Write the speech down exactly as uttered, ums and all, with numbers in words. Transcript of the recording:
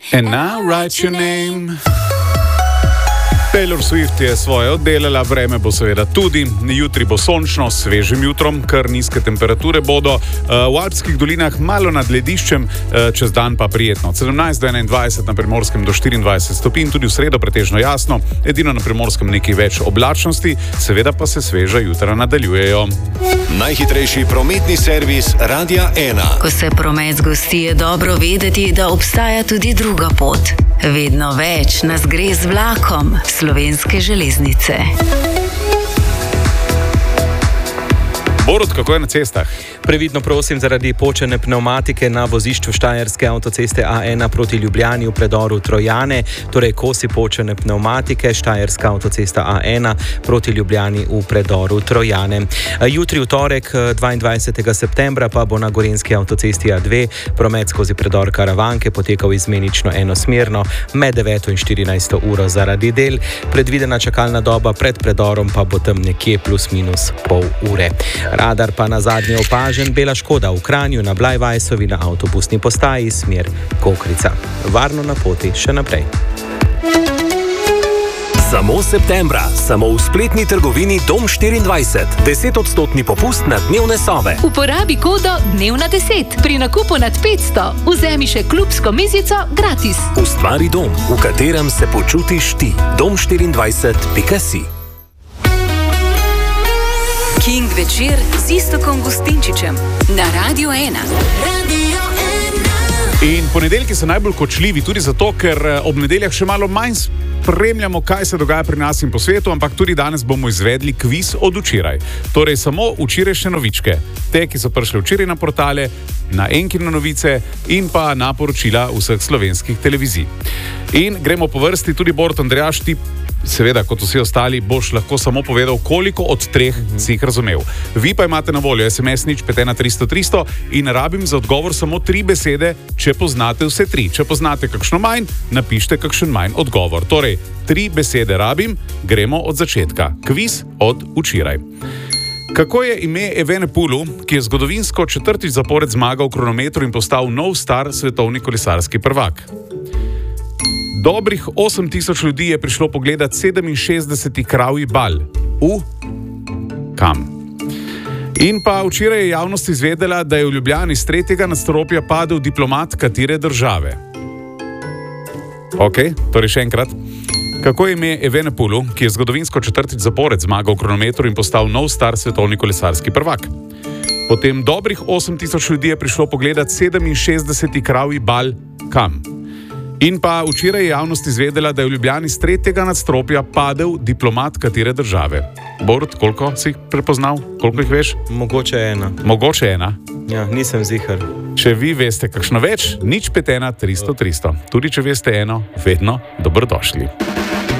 And now write your name. Taylor Swift je svoje oddelala, vreme bo seveda tudi. Jutri bo sončno, s svežim jutrom, kar nizke temperature bodo. V alpskih dolinah malo nad lediščem, čez dan pa prijetno. sedemnajst do enaindvajset, na Primorskem do štiriindvajset stopinj, tudi v sredo pretežno jasno, edino na Primorskem nekaj več oblačnosti, seveda pa se sveža jutra nadaljujejo. Najhitrejši prometni servis Radia ena. Ko se promet zgosti, je dobro vedeti, da obstaja tudi druga pot. Vedno več nas gre z vlakom. Slovenske železnice. Borut, kako je na cestah? Previdno prosim zaradi počene pnevmatike na vozišču Štajerske avtoceste A ena proti Ljubljani v predoru Trojane, torej kosi počene pnevmatike, Štajerska avtocesta A ena proti Ljubljani v predoru Trojane. Jutri v torek, dvaindvajsetega septembra, pa bo na Gorenjski avtocesti A dve promet skozi predor Karavanke potekal izmenično enosmerno med deveto in štirinajsto uro zaradi del. Predvidena čakalna doba pred predorom pa bo tam nekje plus minus pol ure. Radar pa na zadnje opažen, bela škoda v Kranju na Blajvajsovi na avtobusni postaji smer Kokrica. Varno na poti še naprej. Samo septembra, samo v spletni trgovini Dom štiriindvajset. deset odstotni popust na dnevne sobe. Uporabi kodo dnevna deset. Pri nakupu nad petsto vzemi še klubsko mizico gratis. Ustvari dom, v katerem se počutiš ti. dom štiriindvajset pika si. King večer z Iztokom Gustinčičem na Radio ena. Radio ena. In ponedeljki so najbolj kočljivi, tudi zato, ker ob nedeljah še malo manj spremljamo, kaj se dogaja pri nas in po svetu, ampak tudi danes bomo izvedli kviz od včeraj. Torej samo včerajšnje novičke. Te, ki so prišle včeraj na portale, na Enkine novice in pa na poročila vseh slovenskih televizij. In gremo po vrsti, tudi Borut Andrejaš, ti seveda, kot vsi ostali, boš lahko samo povedal, koliko od treh mm-hmm. si jih razumel. Vi pa imate na voljo es em es nič pet ena tristo tristo in rabim za odgovor samo tri besede, če poznate vse tri. Če poznate kakšno manj, napište kakšen manj odgovor. Torej, tri besede rabim, gremo od začetka. Kviz od včeraj. Kako je ime Evenepoelu, ki je zgodovinsko četrtič zapored zmagal v kronometru in postal nov star svetovni kolesarski prvak? Dobrih osem tisoč ljudi je prišlo pogledat sedeminšestdeseti kravji bal. V kam? In pa včeraj je javnost izvedela, da je v Ljubljani s tretjega nadstropja padel diplomat katere države. Ok, torej še enkrat. Kako je ime Evenepoelu, ki je zgodovinsko četrtič zapored zmagal v kronometru in postal nov star svetovni kolesarski prvak? Potem dobrih osem tisoč ljudi je prišlo pogledat sedeminšestdeseti kravji bal. Kam? In pa včeraj je javnost izvedela, da je v Ljubljani s tretjega nadstropja padel diplomat katere države. Borut, koliko si jih prepoznal? Koliko jih veš? Mogoče ena. Mogoče ena? Ja, nisem ziher. Če vi veste kakšno več, nič pet ena tristo tristo. Tudi če veste eno, vedno dobrodošli.